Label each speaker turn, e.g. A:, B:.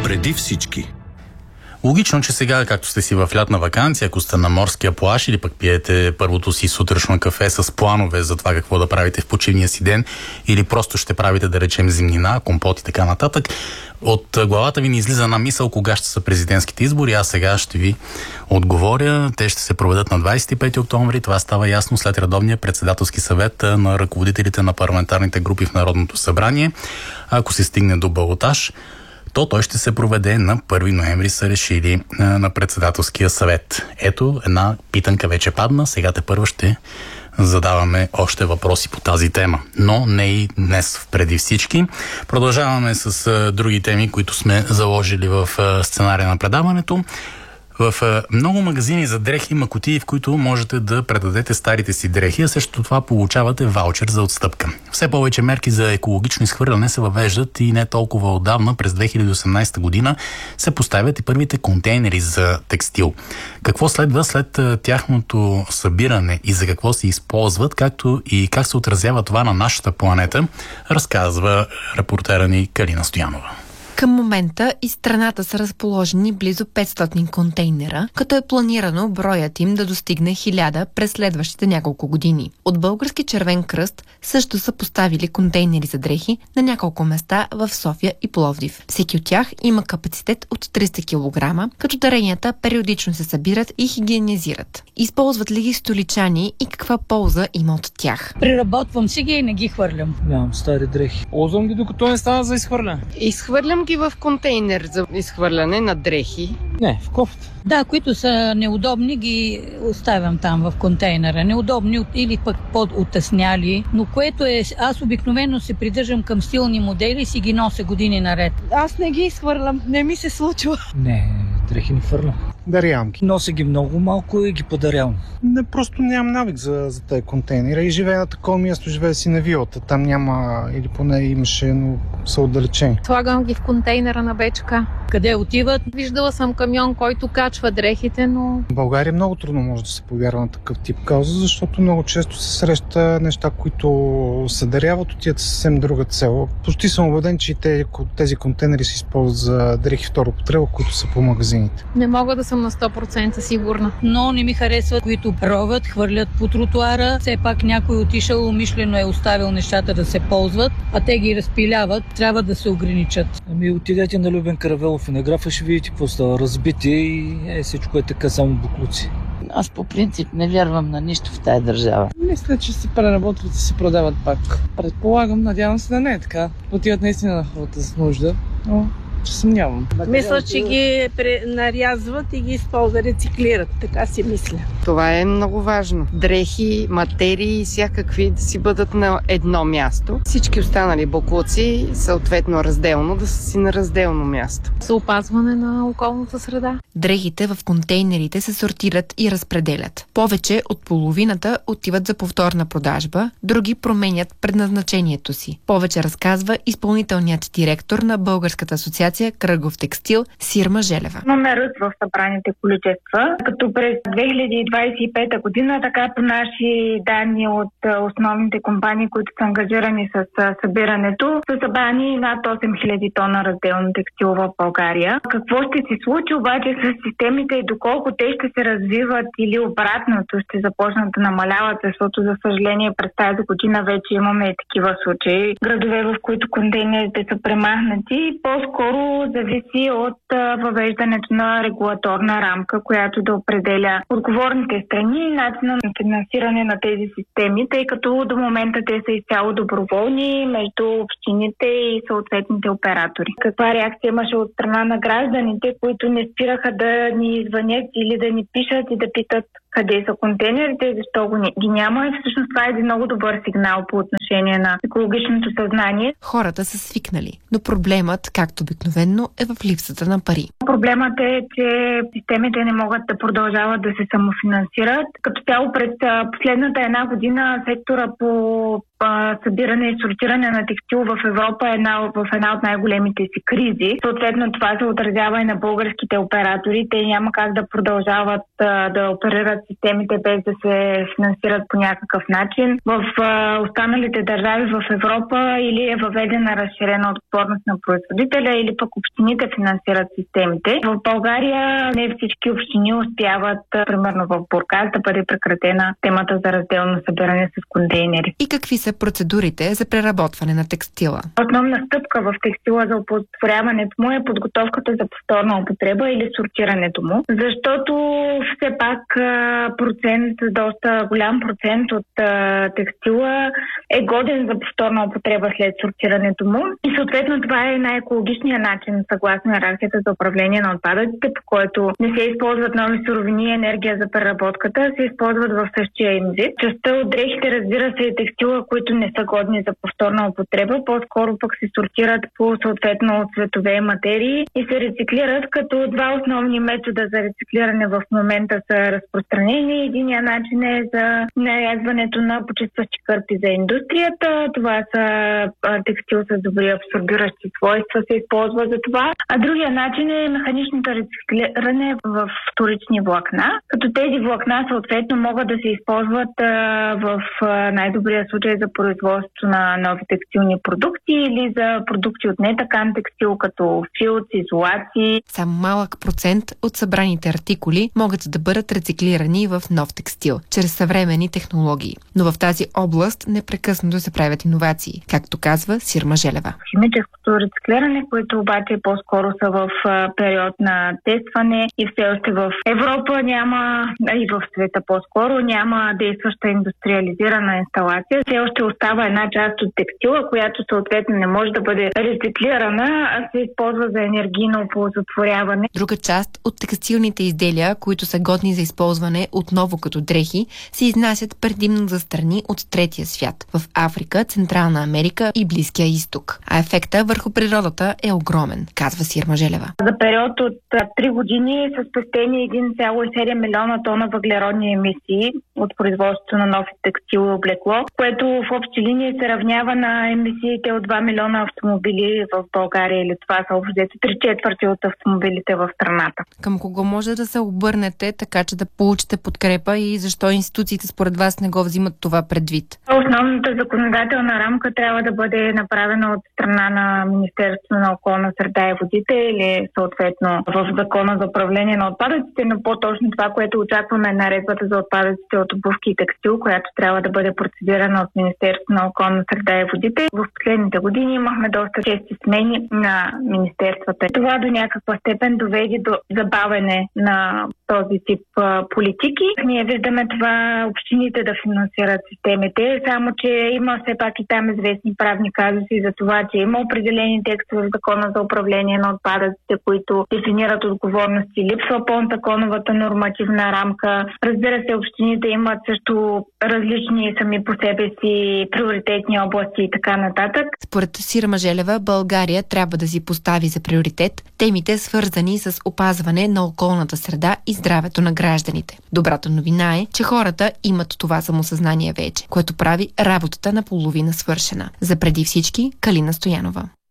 A: Преди всички.
B: Логично, че сега, както сте си в лятна ваканция, ако сте на морския плаж или пък пиете първото си сутрешно кафе с планове за това какво да правите в почивния си ден или просто ще правите, да речем, зимнина, компот и така нататък, от главата ви не излиза една мисъл кога ще са президентските избори. Аз сега ще ви отговоря. Те ще се проведат на 25 октомври. Това става ясно след редовния председателски съвет на ръководителите на парламентарните групи в Народното събрание. Ако се стигне до балотаж, то той ще се проведе на 1 ноември, са решили на председателския съвет. Ето, една питанка вече падна, сега тепърва ще задаваме още въпроси по тази тема. Но не и днес преди всички. Продължаваме с други теми, които сме заложили в сценария на предаването. В много магазини за дрехи има кутии, в които можете да предадете старите си дрехи, а също това получавате ваучер за отстъпка. Все повече мерки за екологично изхвърляне се въвеждат и не толкова отдавна, през 2018 година, се поставят и първите контейнери за текстил. Какво следва след тяхното събиране и за какво се използват, както и как се отразява това на нашата планета, разказва репортера ни Калина Стоянова.
C: Към момента из страната са разположени близо 500 контейнера, като е планирано броят им да достигне 1000 през следващите няколко години. От Български червен кръст също са поставили контейнери за дрехи на няколко места в София и Пловдив. Всеки от тях има капацитет от 300 кг, като даренията периодично се събират и хигиенизират. Използват ли ги столичани и каква полза има от тях?
D: Преработвам си ги и не ги хвърлям.
E: Нямам стари дрехи. Ползвам ги, докато не стана за изхвърляне.
F: Изхвърлям ги в контейнер за изхвърляне на дрехи.
E: Не, в кофта.
D: Да, които са неудобни, ги оставям там в контейнера. Неудобни или пък по-отъсняли, но което е, аз обикновено се придържам към стилни модели и си ги нося години наред.
F: Аз не ги изхвърлям, не ми се случва.
E: Не, дрехи не фърлям.
G: Дарявам ги.
E: Нося ги много малко и ги подарявам.
G: Не, просто нямам навик за тези контейнера и живея на такова място, живея си на вилата. Там няма, или поне имаше, но са отдалечени.
H: Слагам ги в контейнера на БЧК.
D: Къде отиват?
H: Виждала съм камион, който качва дрехите, но...
G: В България много трудно може да се повярва на такъв тип кауза, защото много често се среща неща, които се даряват, отиват съвсем друга цел. Почти съм убеден, че и тези контейнери се използват за дрехи втора употреба, които са по магазините.
H: Не мога да съм на 100% сигурна.
D: Но не ми харесват, които ровят, хвърлят по тротуара. Все пак някой отишъл, умишлено е оставил нещата да се ползват, а те ги разпиляват. Трябва да се ограничат.
E: Ами отидете на Любен Каравелов и на Графа, ще видите какво става. Разбити и всичко е така, само буклуци.
I: Аз по принцип не вярвам на нищо в тая държава.
J: Мисля, че се преработват и се продават пак. Предполагам, надявам се да не е така. Отиват наистина на хората с нужда, но че съмнявам.
K: Мисля, че ги нарязват и ги използват, рециклират. Така си мисля.
F: Това е много важно. Дрехи, материи, всякакви да си бъдат на едно място. Всички останали боклуци, съответно разделно, да са си на разделно място.
H: За опазване на околната среда.
C: Дрехите в контейнерите се сортират и разпределят. Повече от половината отиват за повторна продажба, други променят предназначението си. Повече разказва изпълнителният директор на Българската асоциация Кръгов текстил Сирма Желева.
L: Номерът в събраните количества, като през 2025 година, така по наши данни от основните компании, които са ангажирани с събирането, са събрани над 8000 тона разделно текстил в България. Какво ще се случи обаче с системите и доколко те ще се развиват или обратното ще започнат да намаляват, защото за съжаление през тази година вече имаме и такива случаи. Градове, в които контейнерите са премахнати, по-скоро зависи от въвеждането на регулаторна рамка, която да определя отговорните страни и начина на финансиране на тези системи, тъй като до момента те са изцяло доброволни между общините и съответните оператори. Каква реакция имаше от страна на гражданите, които не спираха да ни звънят или да ни пишат и да питат къде са контейнерите и защо ги няма. И всъщност това е един много добър сигнал по отношение на екологичното съзнание.
C: Хората са свикнали, но проблемът, както обикновено, е в липсата на пари.
L: Проблемът е, че системите не могат да продължават да се самофинансират. Като цяло през последната една година сектора по събиране и сортиране на текстил в Европа е в една от най-големите си кризи. Съответно, това се отразява и на българските оператори. Те няма как да продължават да оперират системите без да се финансират по някакъв начин. В останалите държави в Европа или е въведена разширена отговорност на производителя, или пък общините финансират системите. В България не всички общини успяват, примерно в Бургас, да бъде прекратена темата за разделно събиране с контейнери.
C: И какви са процедурите за преработване на текстила?
L: Основна стъпка в текстила за оползотворяването му е подготовката за повторна употреба или сортирането му, защото все пак доста голям процент от текстила е годен за повторна употреба след сортирането му и съответно това е най-екологичният начин, съгласно иерархията за управление на отпадъците, по който не се използват нови суровини и енергия за преработката, се използват в същия им вид. Частта от дрехите, разбира се, и текстила, които не са годни за повторна употреба, по-скоро пък се сортират по съответно цветове и материи и се рециклират, като два основни метода за рециклиране в момента са разпространени. Единият начин е за нарязването на почистващи кърпи за индустрията. Това са текстил с добри абсорбиращи свойства, се използва за това. А другия начин е механичното рециклиране в вторични влакна, като тези влакна съответно могат да се използват в най-добрия случай за производство на нови текстилни продукти или за продукти от нетакан текстил, като филц, изолации.
C: Само малък процент от събраните артикули могат да бъдат рециклирани в нов текстил, чрез съвременни технологии. Но в тази област непрекъснато се правят иновации, както казва Сирма Желева.
L: Химическото рециклиране, които обаче по-скоро са в период на тестване и все още в Европа няма, и в света по-скоро няма действаща индустриализирана инсталация. Все още остава една част от текстила, която съответно не може да бъде рециклирана, а се използва за енергийно оползотворяване.
C: Друга част от текстилните изделия, които са годни за използване отново като дрехи, се изнасят предимно за страни от третия свят – в Африка, Централна Америка и Близкия изток. А ефекта върху природата е огромен, казва Сирма Желева.
L: За период от 3 години са спестени 1,7 милиона тона въглеродни емисии от производството на нов текстил и облекло, което в общи линии се равнява на емисиите от 2 милиона автомобили в България, или това са общо 3/4 от автомобилите в страната.
C: Към кого може да се обърнете, така че да получите подкрепа и защо институциите според вас не го взимат това предвид?
L: Основната законодателна рамка трябва да бъде направена от страна на Министерството на околна среда и водите или съответно в Закона за управление на отпадъците, но по-точно това, което очакваме е наредбата за отпадъците от обувки и текстил, която трябва да бъде процедирана от Министерството на околна среда и водите. В последните години имахме доста чести смени на министерствата. Това до някаква степен доведе до забавене на този тип политики. Ние виждаме това общините да финансират системите, само че има все пак и там известни правни казуси за това, че има определени текстове в Закона за управление на отпадъците, които дефинират отговорности. Липсва по-законовата нормативна рамка. Разбира се, общините имат също различни сами по себе си приоритетни области и така нататък.
C: Според Сирма Желева, България трябва да си постави за приоритет темите, свързани с опазване на околната среда и здравето на гражданите. Добрата новина е, че хората имат това самосъзнание вече, което прави работата наполовина свършена. За преди всички, Калина Стоянова.